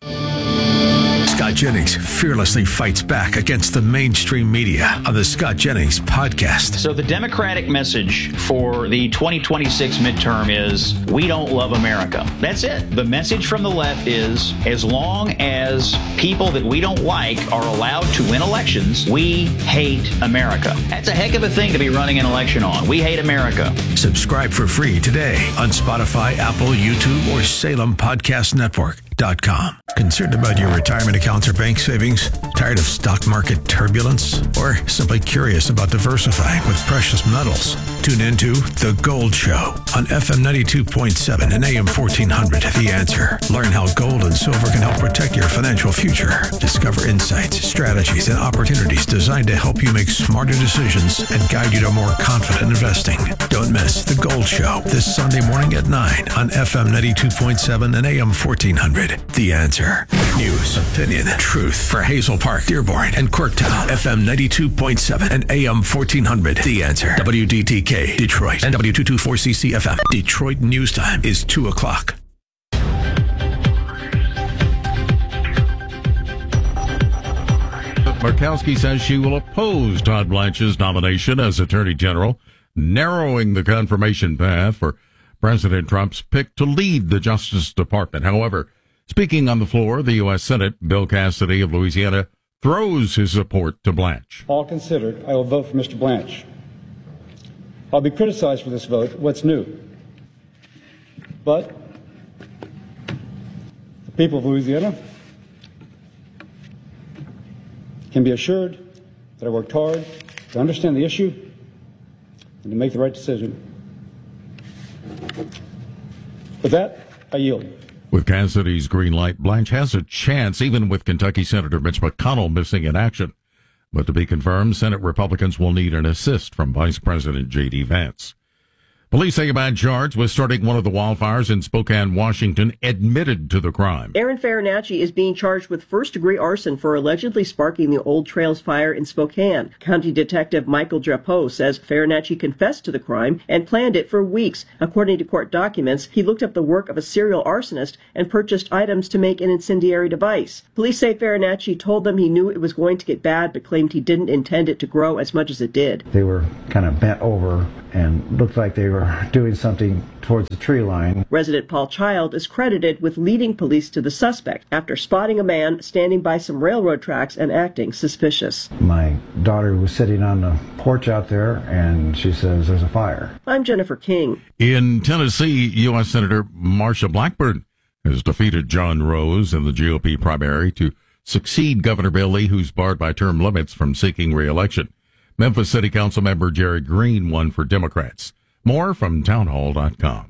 Scott Jennings fearlessly fights back against the mainstream media on the Scott Jennings podcast. So the Democratic message for the twenty twenty-six midterm is, we don't love America. That's it. The message from the left is, as long as people that we don't like are allowed to win elections, we hate America. That's a heck of a thing to be running an election on. We hate America. Subscribe for free today on Spotify, Apple, YouTube, or Salem Podcast Network. Dot com. Concerned about your retirement accounts or bank savings? Tired of stock market turbulence? Or simply curious about diversifying with precious metals? Tune into The Gold Show on F M ninety-two point seven and A M fourteen hundred. The Answer. Learn how gold and silver can help protect your financial future. Discover insights, strategies, and opportunities designed to help you make smarter decisions and guide you to more confident investing. Don't miss The Gold Show this Sunday morning at nine on F M ninety-two point seven and A M fourteen hundred. The Answer. News, opinion, truth for Hazel Park, Dearborn, and Corktown. F M ninety-two point seven and A M fourteen hundred. The Answer. W D T K, Detroit, and W two twenty-four C C F M. Detroit news time is two o'clock. Murkowski says she will oppose Todd Blanche's nomination as Attorney General, narrowing the confirmation path for President Trump's pick to lead the Justice Department. However, speaking on the floor of the U S Senate, Bill Cassidy of Louisiana throws his support to Blanche. All considered, I will vote for Mister Blanche. I'll be criticized for this vote. What's new? But the People of Louisiana can be assured that I worked hard to understand the issue and to make the right decision. With that, I yield. With Cassidy's green light, Blanche has a chance, even with Kentucky Senator Mitch McConnell missing in action. But to be confirmed, Senate Republicans will need an assist from Vice President J D. Vance. Police say a man charged with starting one of the wildfires in Spokane, Washington, admitted to the crime. Aaron Farinacci is being charged with first-degree arson for allegedly sparking the Old Trails fire in Spokane. County Detective Michael Drapeau says Farinacci confessed to the crime and planned it for weeks. According to court documents, he looked up the work of a serial arsonist and purchased items to make an incendiary device. Police say Farinacci told them he knew it was going to get bad, but claimed he didn't intend it to grow as much as it did. They were kind of bent over and looked like they were doing something towards the tree line. Resident Paul Child is credited with leading police to the suspect after spotting a man standing by some railroad tracks and acting suspicious. My daughter was sitting on the porch out there, and she says there's a fire. I'm Jennifer King. In Tennessee, U S. Senator Marsha Blackburn has defeated John Rose in the G O P primary to succeed Governor Bill Lee, who's barred by term limits from seeking re-election. Memphis City Council member Jerry Green won for Democrats. More from townhall dot com.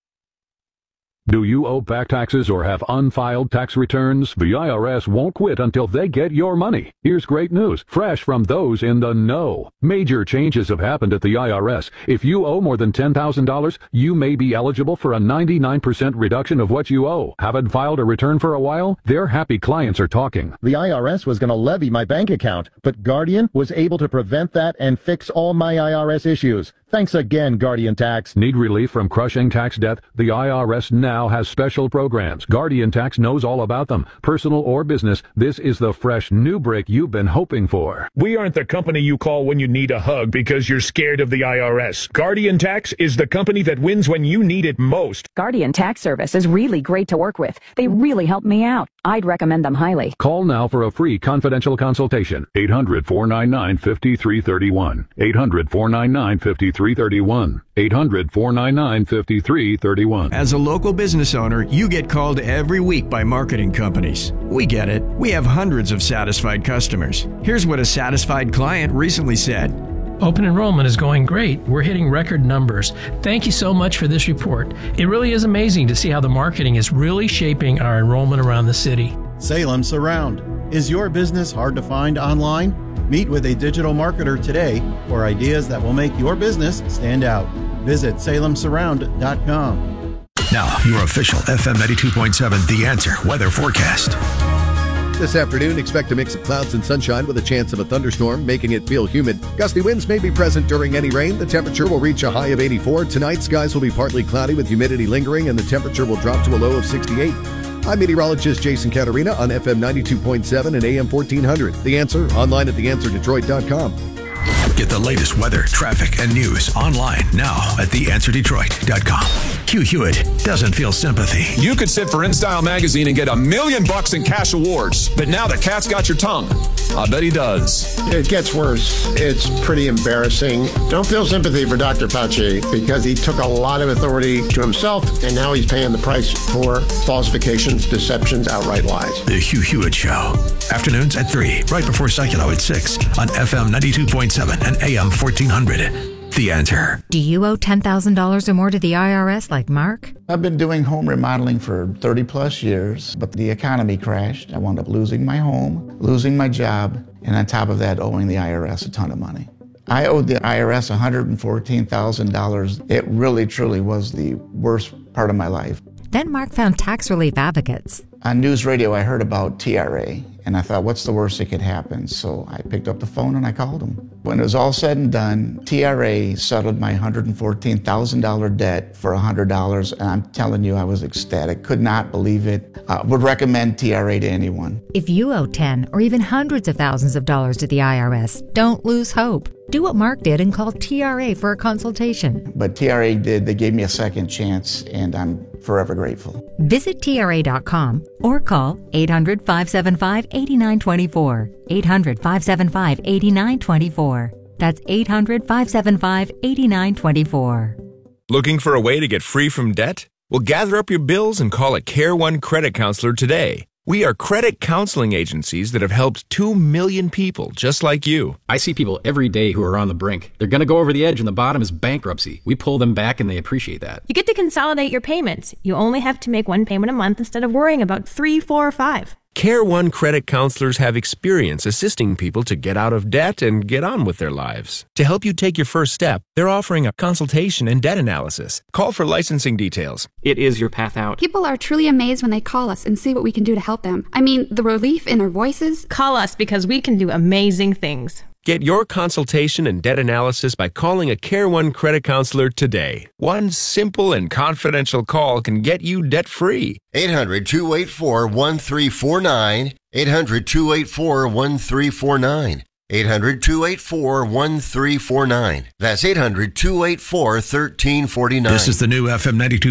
Do you owe back taxes or have unfiled tax returns? The I R S won't quit until they get your money. Here's great news, fresh from those in the know. Major changes have happened at the I R S. If you owe more than ten thousand dollars, you may be eligible for a ninety-nine percent reduction of what you owe. Haven't filed a return for a while? Their happy clients are talking. The I R S was going to levy my bank account, but Guardian was able to prevent that and fix all my I R S issues. Thanks again, Guardian Tax. Need relief from crushing tax debt? The I R S now has special programs. Guardian Tax knows all about them. Personal or business, this is the fresh new break you've been hoping for. We aren't the company you call when you need a hug because you're scared of the I R S. Guardian Tax is the company that wins when you need it most. Guardian Tax Service is really great to work with. They really help me out. I'd recommend them highly. Call now for a free confidential consultation. eight hundred, four nine nine, five three three one. eight hundred, four nine nine, five three three one. eight hundred, four nine nine, five three three one. As a local business owner, you get called every week by marketing companies. We get it. We have hundreds of satisfied customers. Here's what a satisfied client recently said. Open enrollment is going great. We're hitting record numbers. Thank you so much for this report. It really is amazing to see how the marketing is really shaping our enrollment around the city. Salem Surround. Is your business hard to find online? Meet with a digital marketer today for ideas that will make your business stand out. Visit salem surround dot com. Now, your official F M ninety-two point seven The Answer weather forecast. This afternoon, expect a mix of clouds and sunshine with a chance of a thunderstorm, making it feel humid. Gusty winds may be present during any rain. The temperature will reach a high of eighty-four. Tonight, skies will be partly cloudy with humidity lingering, and the temperature will drop to a low of sixty-eight. I'm meteorologist Jason Caterina on F M ninety-two point seven and A M fourteen hundred. The Answer, online at the answer detroit dot com. Get the latest weather, traffic, and news online now at the answer detroit dot com. Hugh Hewitt doesn't feel sympathy. You could sit for InStyle magazine and get a million bucks in cash awards, but now the cat's got your tongue. I bet he does. It gets worse. It's pretty embarrassing. Don't feel sympathy for Doctor Fauci because he took a lot of authority to himself, and now he's paying the price for falsifications, deceptions, outright lies. The Hugh Hewitt Show. Afternoons at three, right before Seculo at six on F M ninety-two point seven and A M fourteen hundred. The Answer. Do you owe ten thousand dollars or more to the I R S like Mark? I've been doing home remodeling for thirty plus years, but the economy crashed. I wound up losing my home, losing my job, and on top of that, owing the I R S a ton of money. I owed the I R S one hundred fourteen thousand dollars. It really, truly was the worst part of my life. Then Mark found tax relief advocates. On news radio, I heard about T R A, and I thought, what's the worst that could happen? So I picked up the phone and I called them. When it was all said and done, T R A settled my one hundred fourteen thousand dollars debt for one hundred dollars, and I'm telling you, I was ecstatic. Could not believe it. Uh, would recommend T R A to anyone. If you owe ten or even hundreds of thousands of dollars to the I R S, don't lose hope. Do what Mark did and call T R A for a consultation. But T R A did. They gave me a second chance, and I'm forever grateful. Visit T R A dot com or call eight hundred, five seven five, eight nine two four. eight hundred, five seven five, eight nine two four. That's eight hundred, five seven five, eight nine two four. Looking for a way to get free from debt? Well, gather up your bills and call a Care One credit counselor today. We are credit counseling agencies that have helped two million people just like you. I see people every day who are on the brink. They're going to go over the edge and the bottom is bankruptcy. We pull them back and they appreciate that. You get to consolidate your payments. You only have to make one payment a month instead of worrying about three, four, or five. Care One credit counselors have experience assisting people to get out of debt and get on with their lives. To help you take your first step, they're offering a consultation and debt analysis. Call for licensing details. It is your path out. People are truly amazed when they call us and see what we can do to help them. I mean, the relief in their voices. Call us because we can do amazing things. Get your consultation and debt analysis by calling a Care One credit counselor today. One simple and confidential call can get you debt-free. eight hundred, two eight four, one three four nine. eight hundred, two eight four, one three four nine. eight hundred, two eight four, one three four nine. That's eight hundred, two eight four, one three four nine. This is the new F M ninety-two